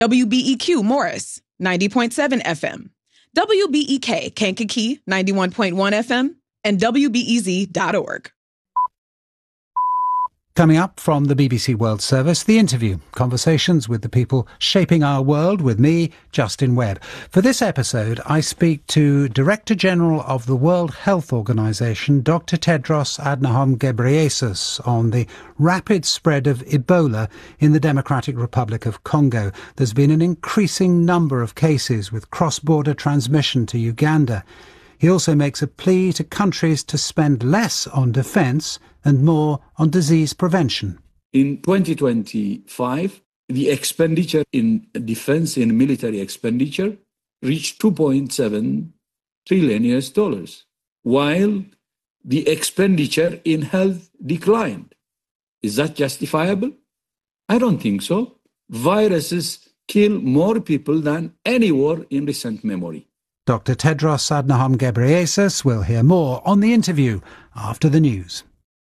WBEQ Morris, 90.7 FM. WBEK Kankakee, 91.1 FM. And WBEZ.org. Coming up from the BBC World Service, The Interview, conversations with the people shaping our world with me, Justin Webb. For this episode, I speak to Director General of the World Health Organization, Dr. Tedros Adhanom Ghebreyesus, on the rapid spread of Ebola in the Democratic Republic of Congo. There's been an increasing number of cases with cross-border transmission to Uganda. He also makes a plea to countries to spend less on defence and more on disease prevention. In 2025, the expenditure in defense and military expenditure reached $2.7 trillion, while the expenditure in health declined. Is that justifiable? I don't think so. Viruses kill more people than any war in recent memory. Dr. Tedros Adhanom Ghebreyesus will hear more on The Interview after the news.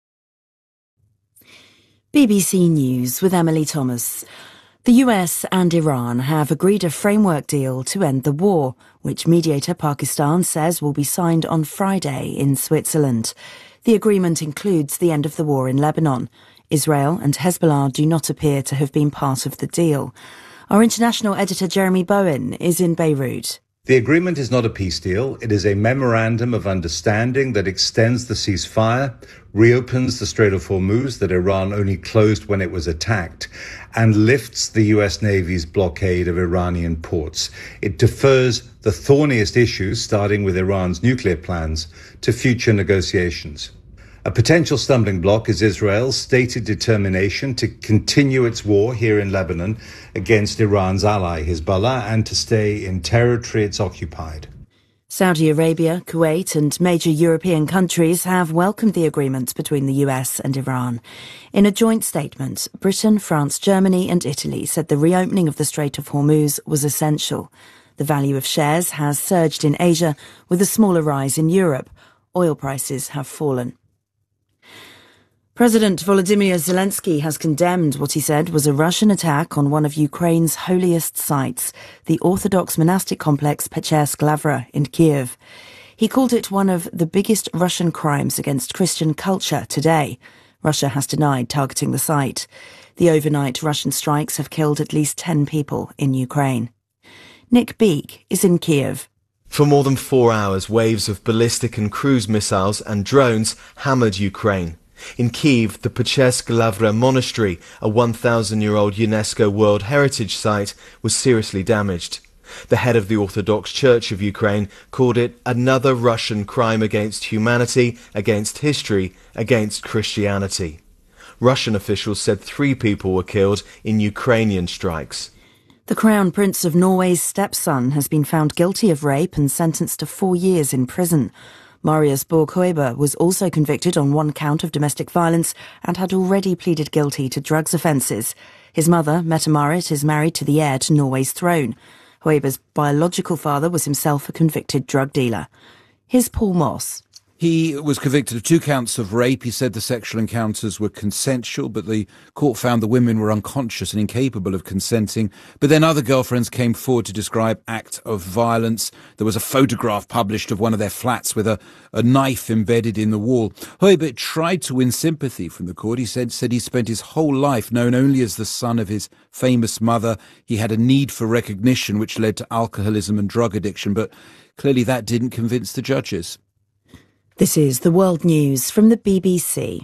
BBC News with Emily Thomas. The US and Iran have agreed a framework deal to end the war, which mediator Pakistan says will be signed on Friday in Switzerland. The agreement includes the end of the war in Lebanon. Israel and Hezbollah do not appear to have been part of the deal. Our international editor Jeremy Bowen is in Beirut. The agreement is not a peace deal. It is a memorandum of understanding that extends the ceasefire, reopens the Strait of Hormuz that Iran only closed when it was attacked, and lifts the US Navy's blockade of Iranian ports. It defers the thorniest issues, starting with Iran's nuclear plans, to future negotiations. A potential stumbling block is Israel's stated determination to continue its war here in Lebanon against Iran's ally Hezbollah and to stay in territory it's occupied. Saudi Arabia, Kuwait and major European countries have welcomed the agreement between the US and Iran. In a joint statement, Britain, France, Germany and Italy said the reopening of the Strait of Hormuz was essential. The value of shares has surged in Asia, with a smaller rise in Europe. Oil prices have fallen. President Volodymyr Zelensky has condemned what he said was a Russian attack on one of Ukraine's holiest sites, the Orthodox monastic complex Pechersk Lavra in Kiev. He called it one of the biggest Russian crimes against Christian culture today. Russia has denied targeting the site. The overnight Russian strikes have killed at least 10 people in Ukraine. Nick Beek is in Kiev. For more than 4 hours, waves of ballistic and cruise missiles and drones hammered Ukraine. In Kyiv, the Pechersk Lavra Monastery, a 1,000-year-old UNESCO World Heritage Site, was seriously damaged. The head of the Orthodox Church of Ukraine called it another Russian crime against humanity, against history, against Christianity. Russian officials said 3 people were killed in Ukrainian strikes. The Crown Prince of Norway's stepson has been found guilty of rape and sentenced to 4 years in prison. Marius Borg-Høiber was also convicted on 1 count of domestic violence and had already pleaded guilty to drugs offences. His mother, Mette-Marit, is married to the heir to Norway's throne. Høiber's biological father was himself a convicted drug dealer. Here's Paul Moss. He was convicted of 2 counts of rape. He said the sexual encounters were consensual, but the court found the women were unconscious and incapable of consenting. But then other girlfriends came forward to describe acts of violence. There was a photograph published of one of their flats with a knife embedded in the wall. Høiber tried to win sympathy from the court. He said he spent his whole life known only as the son of his famous mother. He had a need for recognition, which led to alcoholism and drug addiction. But clearly that didn't convince the judges. This is the World News from the BBC.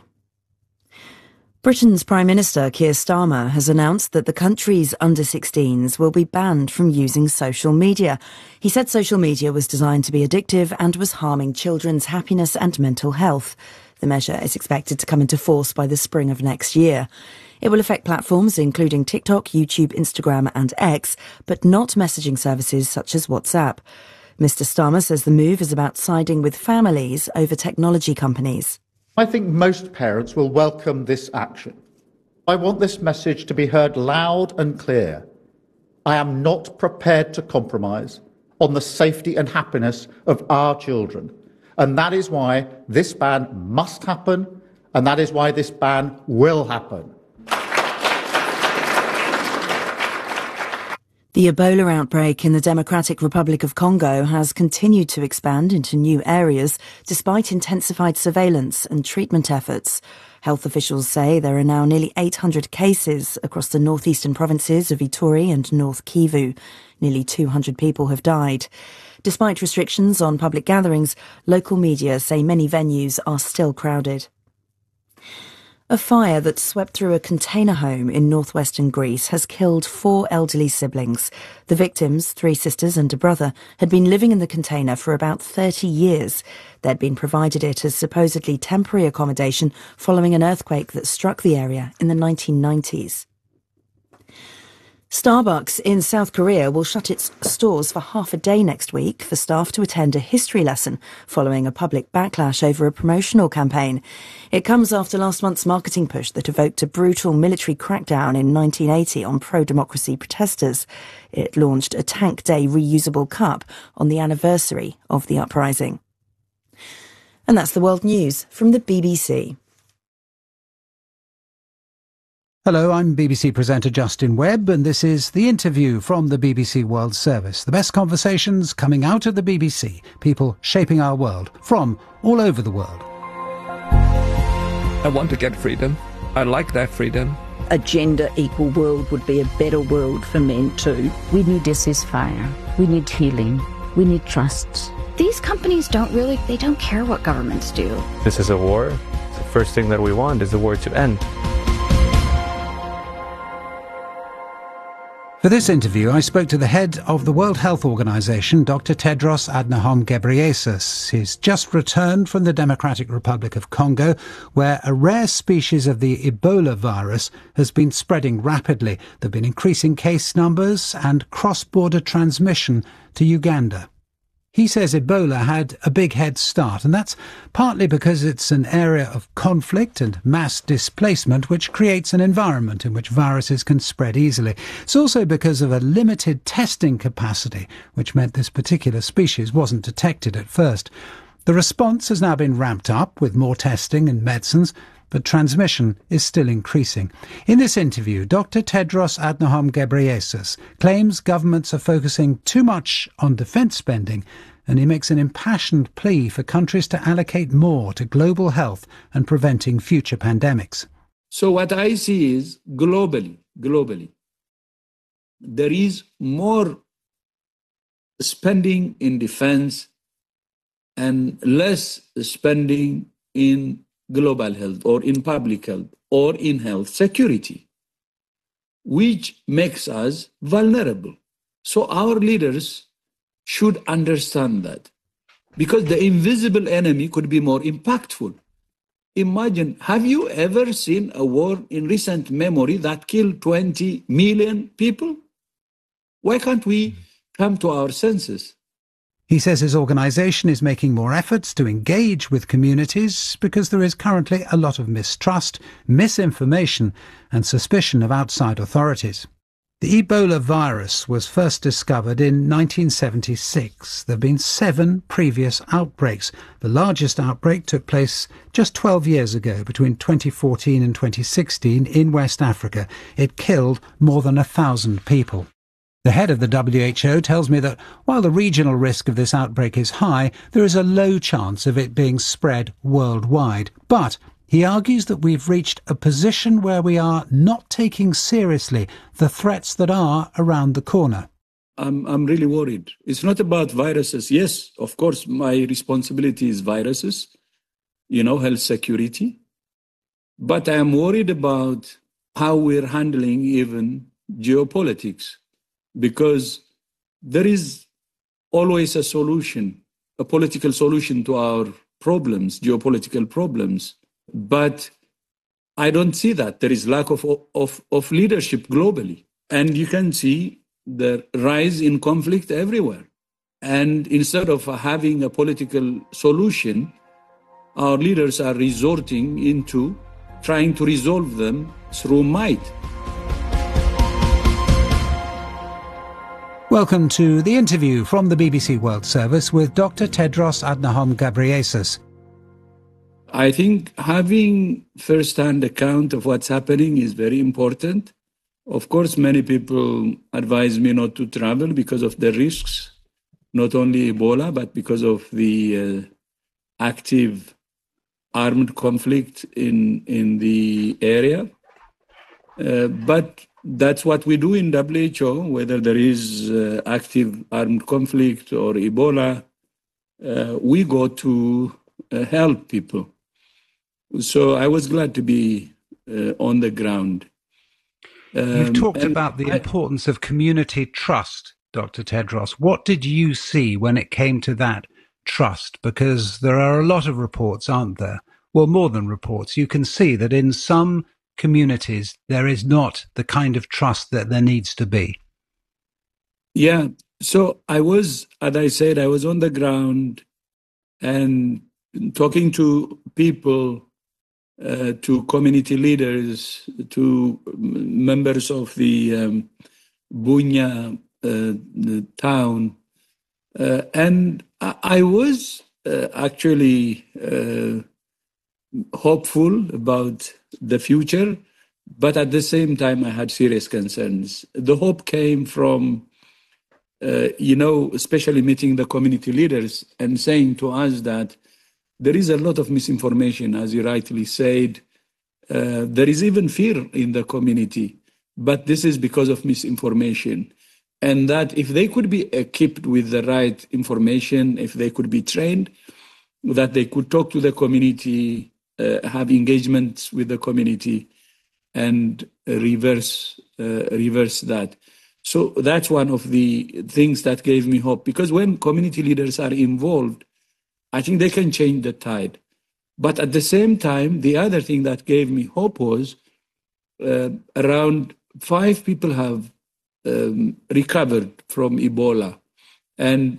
Britain's Prime Minister Keir Starmer has announced that the country's under-16s will be banned from using social media. He said social media was designed to be addictive and was harming children's happiness and mental health. The measure is expected to come into force by the spring of next year. It will affect platforms including TikTok, YouTube, Instagram and X, but not messaging services such as WhatsApp. Mr. Starmer says the move is about siding with families over technology companies. I think most parents will welcome this action. I want this message to be heard loud and clear. I am not prepared to compromise on the safety and happiness of our children. And that is why this ban must happen, and that is why this ban will happen. The Ebola outbreak in the Democratic Republic of Congo has continued to expand into new areas despite intensified surveillance and treatment efforts. Health officials say there are now nearly 800 cases across the northeastern provinces of Ituri and North Kivu. Nearly 200 people have died. Despite restrictions on public gatherings, local media say many venues are still crowded. A fire that swept through a container home in northwestern Greece has killed 4 elderly siblings. The victims, 3 sisters and a brother, had been living in the container for about 30 years. They'd been provided it as supposedly temporary accommodation following an earthquake that struck the area in the 1990s. Starbucks in South Korea will shut its stores for half a day next week for staff to attend a history lesson following a public backlash over a promotional campaign. It comes after last month's marketing push that evoked a brutal military crackdown in 1980 on pro-democracy protesters. It launched a Tank Day reusable cup on the anniversary of the uprising. And that's the world news from the BBC. Hello, I'm BBC presenter Justin Webb, and this is The Interview from the BBC World Service. The best conversations coming out of the BBC, people shaping our world from all over the world. I want to get freedom. I like that freedom. A gender-equal world would be a better world for men too. We need a ceasefire. We need healing. We need trust. These companies they don't care what governments do. This is a war. The first thing that we want is the war to end. For this interview, I spoke to the head of the World Health Organization, Dr. Tedros Adhanom Ghebreyesus. He's just returned from the Democratic Republic of Congo, where a rare species of the Ebola virus has been spreading rapidly. There have been increasing case numbers and cross-border transmission to Uganda. He says Ebola had a big head start, and that's partly because it's an area of conflict and mass displacement which creates an environment in which viruses can spread easily. It's also because of a limited testing capacity, which meant this particular species wasn't detected at first. The response has now been ramped up with more testing and medicines, but transmission is still increasing. In this interview, Dr. Tedros Adhanom Ghebreyesus claims governments are focusing too much on defence spending, and he makes an impassioned plea for countries to allocate more to global health and preventing future pandemics. So what I see is globally, there is more spending in defense and less spending in global health or in public health or in health security, which makes us vulnerable. So our leaders should understand that, because the invisible enemy could be more impactful. Imagine, have you ever seen a war in recent memory that killed 20 million people? Why can't we come to our senses? He says his organisation is making more efforts to engage with communities because there is currently a lot of mistrust, misinformation and suspicion of outside authorities. The Ebola virus was first discovered in 1976. There have been 7 previous outbreaks. The largest outbreak took place just 12 years ago, between 2014 and 2016, in West Africa. It killed more than 1,000 people. The head of the WHO tells me that while the regional risk of this outbreak is high, there is a low chance of it being spread worldwide. But he argues that we've reached a position where we are not taking seriously the threats that are around the corner. I'm really worried. It's not about viruses. Yes, of course, my responsibility is viruses, health security. But I am worried about how we're handling even geopolitics, because there is always a solution, a political solution to our problems, geopolitical problems. But I don't see that. There is lack of leadership globally. And you can see the rise in conflict everywhere. And instead of having a political solution, our leaders are resorting into trying to resolve them through might. Welcome to The Interview from the BBC World Service with Dr. Tedros Adhanom Ghebreyesus. I think having first-hand account of what's happening is very important. Of course, many people advise me not to travel because of the risks, not only Ebola, but because of the active armed conflict in the area. But that's what we do in WHO, whether there is active armed conflict or Ebola, we go to help people. So I was glad to be on the ground. You've talked about the importance of community trust, Dr. Tedros. What did you see when it came to that trust? Because there are a lot of reports, aren't there? Well, more than reports. You can see that in some communities, there is not the kind of trust that there needs to be. Yeah. So I was, as I said, I was on the ground and talking to people, to community leaders, to members of the Bunia the town. And I was actually hopeful about the future, but at the same time, I had serious concerns. The hope came from, especially meeting the community leaders and saying to us that there is a lot of misinformation, as you rightly said. There is even fear in the community, but this is because of misinformation. And that if they could be equipped with the right information, if they could be trained, that they could talk to the community, have engagements with the community, and reverse that. So that's one of the things that gave me hope, because when community leaders are involved, I think they can change the tide. But at the same time, the other thing that gave me hope was around 5 people have recovered from Ebola, and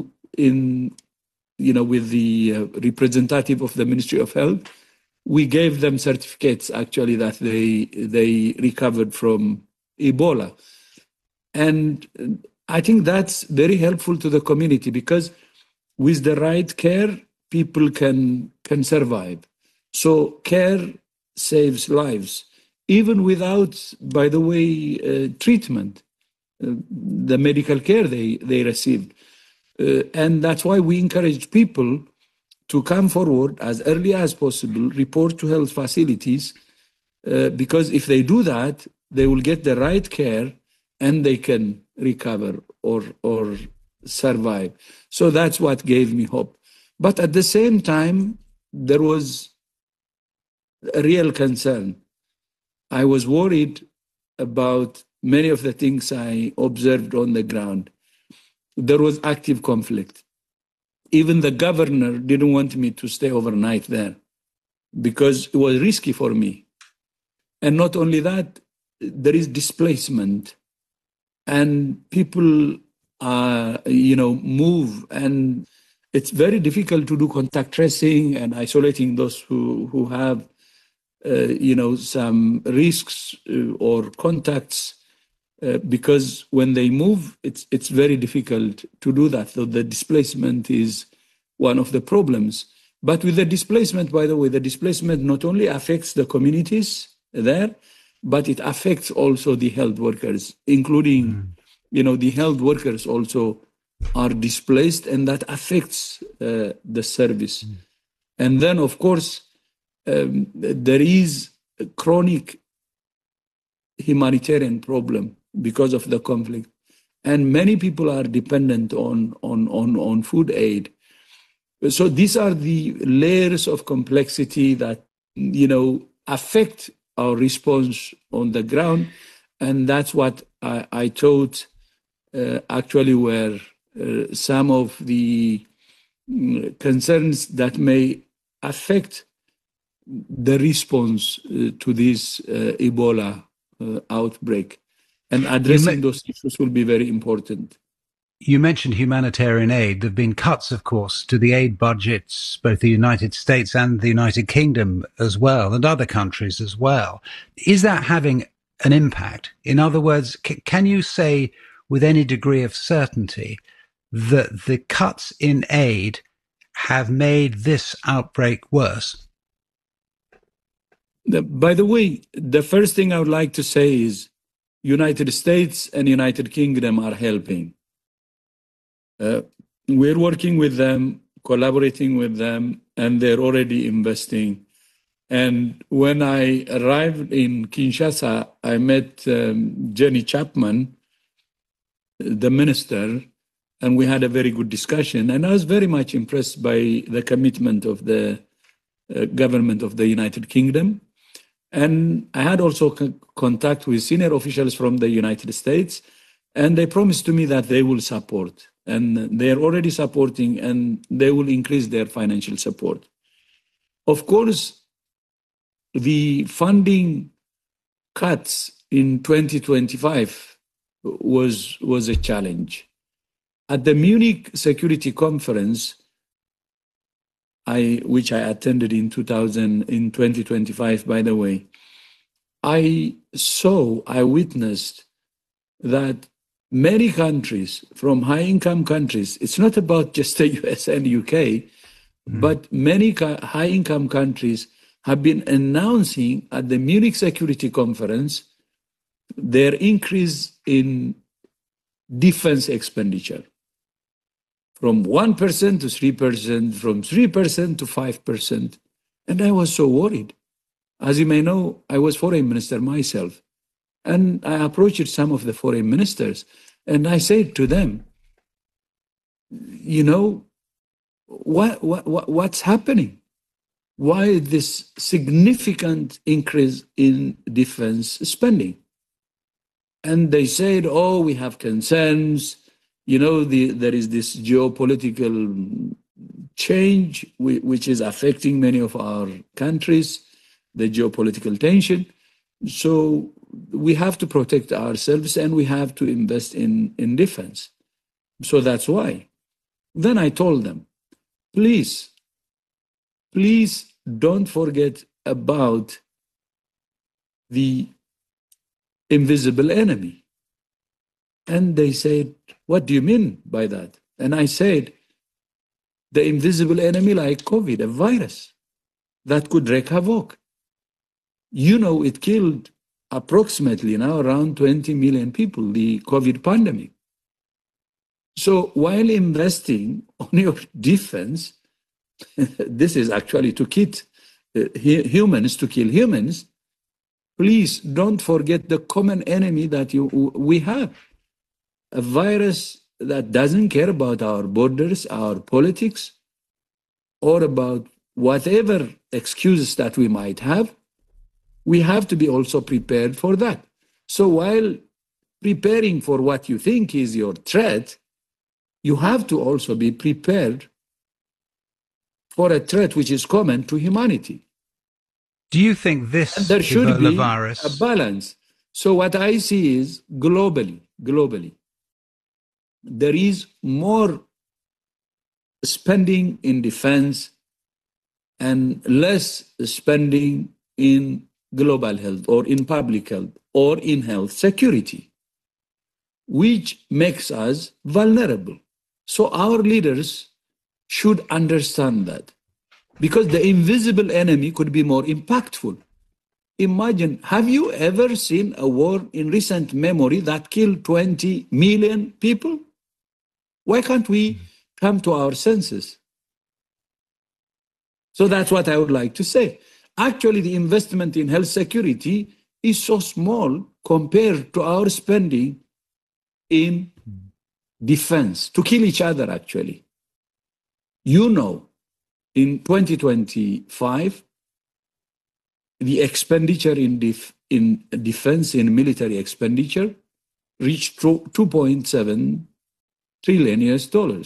with the representative of the Ministry of Health, we gave them certificates actually that they recovered from Ebola. And I think that's very helpful to the community, because with the right care, people can survive. So care saves lives, even without, by the way, treatment, the medical care they received. And that's why we encourage people to come forward as early as possible, report to health facilities, because if they do that, they will get the right care and they can recover or survive. So that's what gave me hope. But at the same time, there was a real concern. I was worried about many of the things I observed on the ground. There was active conflict. Even the governor didn't want me to stay overnight there because it was risky for me. And not only that, there is displacement, and people move, and it's very difficult to do contact tracing and isolating those who have some risks or contacts, because when they move, it's very difficult to do that. So the displacement is one of the problems. But with the displacement, by the way, the displacement not only affects the communities there, but it affects also the health workers, including, the health workers also are displaced, and that affects the service. And then, of course, there is a chronic humanitarian problem because of the conflict. And many people are dependent on food aid. So these are the layers of complexity that, affect our response on the ground. And that's what I thought actually were some of the concerns that may affect the response to this Ebola outbreak. And addressing those issues will be very important. You mentioned humanitarian aid. There have been cuts, of course, to the aid budgets, both the United States and the United Kingdom as well, and other countries as well. Is that having an impact? In other words, can you say with any degree of certainty that the cuts in aid have made this outbreak worse? By the way, the first thing I would like to say is United States and United Kingdom are helping. We're working with them, collaborating with them, and they're already investing. And when I arrived in Kinshasa, I met Jenny Chapman, the minister, and we had a very good discussion. And I was very much impressed by the commitment of the government of the United Kingdom. And I had also contact with senior officials from the United States, and they promised to me that they will support. And they're already supporting, and they will increase their financial support. Of course, the funding cuts in 2025 was a challenge. At the Munich Security Conference, which I attended in 2025, by the way, I witnessed that many countries, from high-income countries, it's not about just the US and UK, but many high-income countries have been announcing at the Munich Security Conference their increase in defense expenditure from 1% to 3%, from 3% to 5%. And I was so worried. As you may know, I was foreign minister myself. And I approached some of the foreign ministers and I said to them, you know, what's happening? Why this significant increase in defense spending? And they said, oh, we have concerns. You know, there is this geopolitical change which is affecting many of our countries, the geopolitical tension. So we have to protect ourselves and we have to invest in defense. So that's why. Then I told them, please don't forget about the invisible enemy. And they said, what do you mean by that? And I said, the invisible enemy like COVID, a virus that could wreak havoc. You know, it killed approximately now around 20 million people, the COVID pandemic. So while investing on your defense, this is actually to kill humans, please don't forget the common enemy that we have. A virus that doesn't care about our borders, our politics, or about whatever excuses that we might have. We have to be also prepared for that. So while preparing for what you think is your threat, you have to also be prepared for a threat which is common to humanity. Do you think this and there should be virus... a balance? So what I see is globally, there is more spending in defense and less spending in global health or in public health or in health security, which makes us vulnerable. So our leaders should understand that, because the invisible enemy could be more impactful. Imagine, have you ever seen a war in recent memory that killed 20 million people? Why can't we come to our senses? So that's what I would like to say. Actually, the investment in health security is so small compared to our spending in defense, to kill each other, actually. You know, in 2025, the expenditure in defense, in military expenditure, reached $2.7 trillion,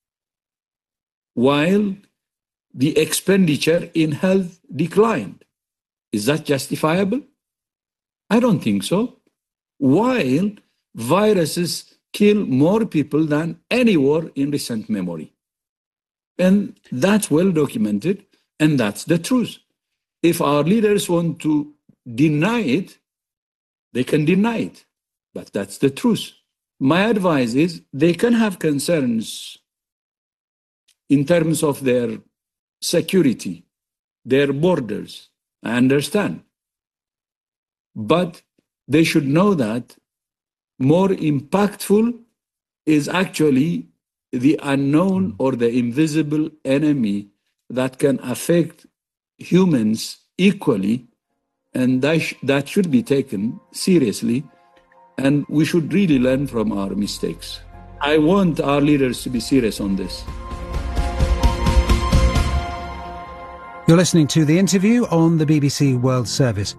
while the expenditure in health declined. Is that justifiable? I don't think so. While viruses kill more people than any war in recent memory. And that's well documented, and that's the truth. If our leaders want to deny it, they can deny it, but that's the truth. My advice is they can have concerns in terms of their security, their borders, I understand. But they should know that more impactful is actually the unknown or the invisible enemy that can affect humans equally, and that should be taken seriously, and we should really learn from our mistakes. I want our leaders to be serious on this. You're listening to The Interview on the BBC World Service.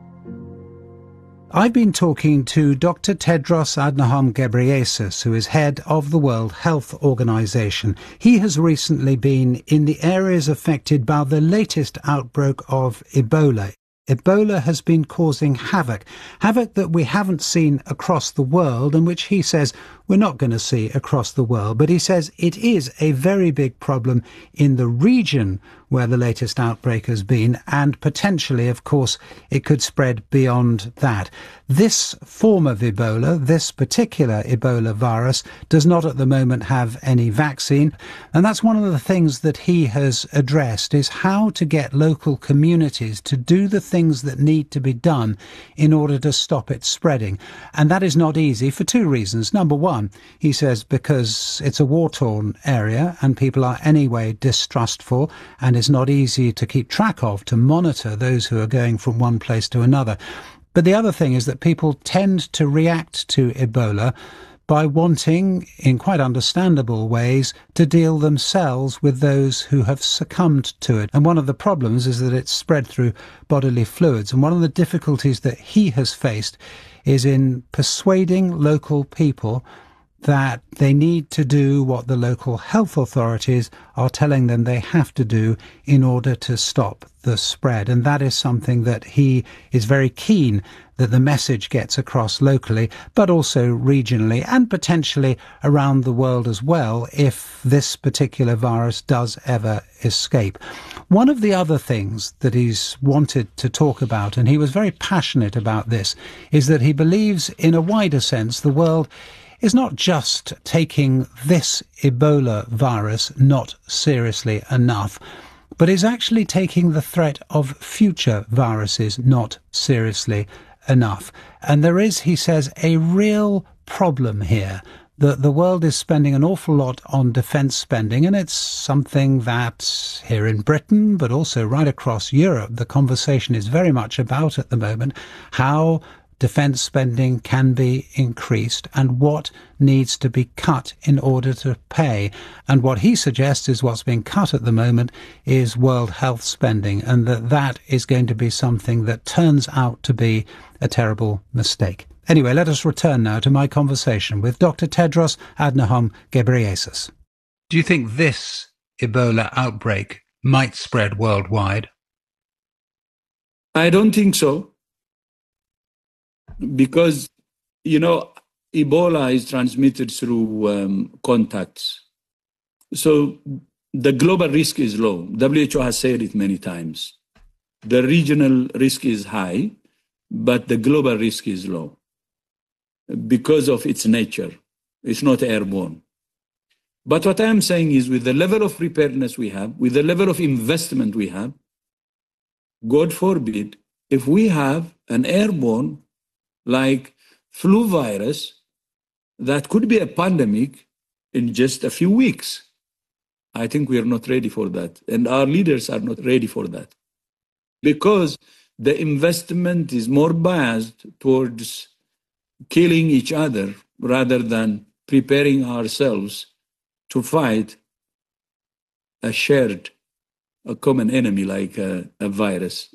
I've been talking to Dr. Tedros Adhanom Ghebreyesus, who is head of the World Health Organization. He has recently been in the areas affected by the latest outbreak of Ebola. Ebola has been causing havoc that we haven't seen across the world, and which he says we're not going to see across the world. But he says it is a very big problem in the region where the latest outbreak has been, and potentially, of course, it could spread beyond that. This form of Ebola, this particular Ebola virus, does not at the moment have any vaccine, and that's one of the things that he has addressed, is how to get local communities to do the things that need to be done in order to stop it spreading. And that is not easy for two reasons. Number one, he says, because it's a war-torn area and people are anyway distrustful, and it's not easy to keep track of, to monitor those who are going from one place to another. But the other thing is that people tend to react to Ebola by wanting, in quite understandable ways, to deal themselves with those who have succumbed to it. And one of the problems is that it's spread through bodily fluids. And one of the difficulties that he has faced is in persuading local people that they need to do what the local health authorities are telling them they have to do in order to stop the spread. And that is something that he is very keen that the message gets across locally, but also regionally and potentially around the world as well, if this particular virus does ever escape. One of the other things that he's wanted to talk about, and he was very passionate about this, is that he believes in a wider sense the world is not just taking this Ebola virus not seriously enough, but is actually taking the threat of future viruses not seriously enough. And there is, he says, a real problem here. The world is spending an awful lot on defence spending, and it's something that here in Britain, but also right across Europe, the conversation is very much about at the moment, how defence spending can be increased and what needs to be cut in order to pay. And what he suggests is what's being cut at the moment is world health spending, and that is going to be something that turns out to be a terrible mistake. Anyway, let us return now to my conversation with Dr. Tedros Adhanom Ghebreyesus. Do you think this Ebola outbreak might spread worldwide? I don't think so. Because, Ebola is transmitted through contacts. So the global risk is low. WHO has said it many times. The regional risk is high, but the global risk is low because of its nature. It's not airborne. But what I'm saying is, with the level of preparedness we have, with the level of investment we have, God forbid, if we have an airborne like flu virus, that could be a pandemic in just a few weeks. I think we are not ready for that. And our leaders are not ready for that. Because the investment is more biased towards killing each other rather than preparing ourselves to fight a common enemy like a virus.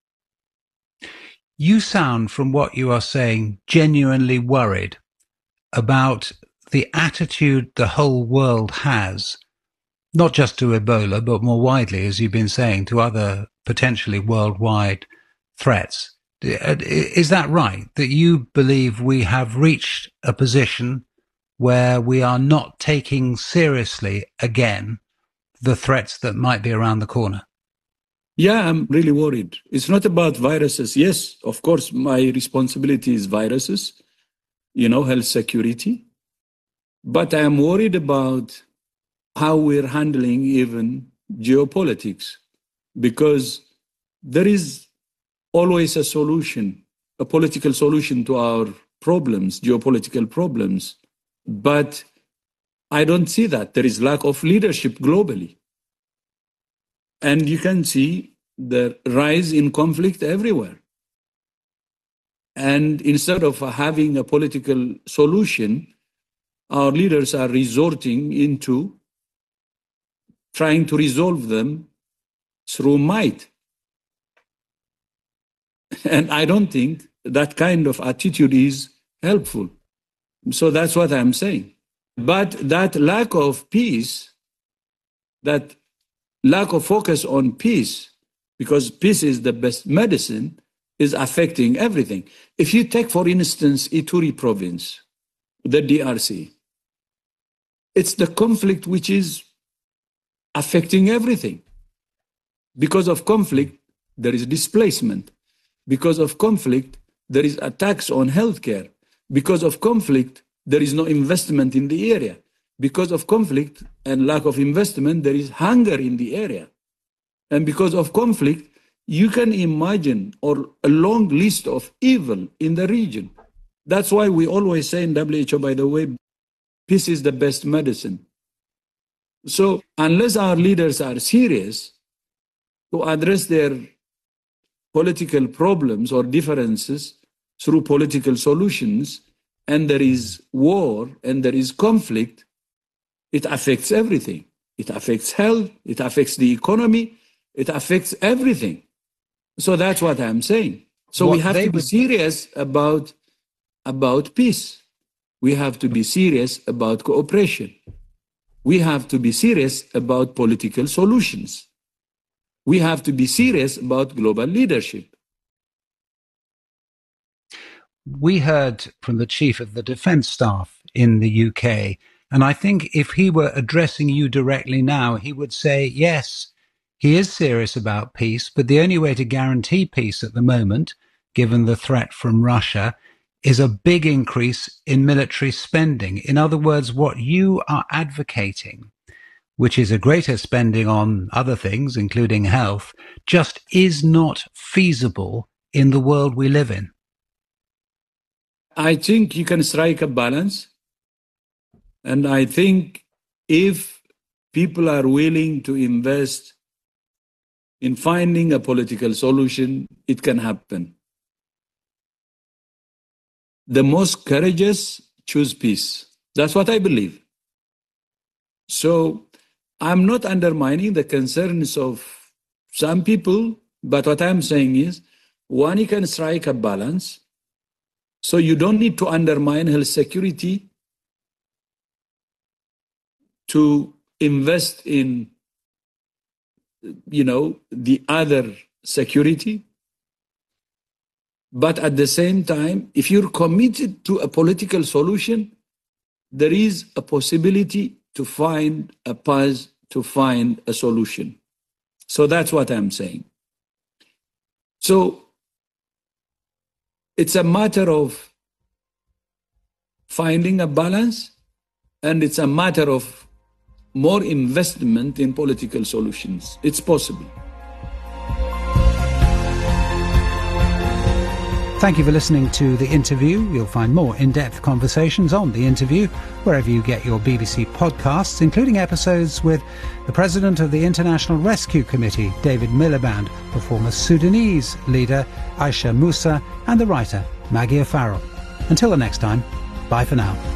You sound, from what you are saying, genuinely worried about the attitude the whole world has, not just to Ebola, but more widely, as you've been saying, to other potentially worldwide threats. Is that right, that you believe we have reached a position where we are not taking seriously again the threats that might be around the corner? Yeah, I'm really worried. It's not about viruses. Yes, of course, my responsibility is viruses, health security. But I am worried about how we're handling even geopolitics, because there is always a solution, a political solution to our problems, geopolitical problems. But I don't see that. There is lack of leadership globally. And you can see the rise in conflict everywhere. And instead of having a political solution, our leaders are resorting into trying to resolve them through might. And I don't think that kind of attitude is helpful. So that's what I'm saying. But that lack of peace, that lack of focus on peace, because peace is the best medicine, is affecting everything. If you take, for instance, Ituri province, the DRC, it's the conflict which is affecting everything. Because of conflict, there is displacement. Because of conflict, there is attacks on healthcare. Because of conflict, there is no investment in the area. Because of conflict and lack of investment, there is hunger in the area. And because of conflict, you can imagine a long list of evil in the region. That's why we always say in WHO, by the way, peace is the best medicine. So unless our leaders are serious to address their political problems or differences through political solutions, and there is war and there is conflict, it affects everything. It affects health, it affects the economy, it affects everything. So that's what I'm saying. So we have to be serious about peace. We have to be serious about cooperation. We have to be serious about political solutions. We have to be serious about global leadership. We heard from the Chief of the Defence Staff in the UK, and I think if he were addressing you directly now, he would say, yes, he is serious about peace, but the only way to guarantee peace at the moment, given the threat from Russia, is a big increase in military spending. In other words, what you are advocating, which is a greater spending on other things, including health, just is not feasible in the world we live in. I think you can strike a balance. And I think if people are willing to invest in finding a political solution, it can happen. The most courageous choose peace. That's what I believe. So I'm not undermining the concerns of some people, but what I'm saying is, one, you can strike a balance. So you don't need to undermine health security to invest in, the other security. But at the same time, if you're committed to a political solution, there is a possibility to find a path, to find a solution. So that's what I'm saying. So it's a matter of finding a balance, and it's a matter of more investment in political solutions. It's possible. Thank you for listening to The Interview. You'll find more in-depth conversations on The Interview wherever you get your BBC podcasts, including episodes with the President of the International Rescue Committee, David Miliband, the former Sudanese leader, Aisha Musa, and the writer, Maggie O'Farrell. Until the next time, bye for now.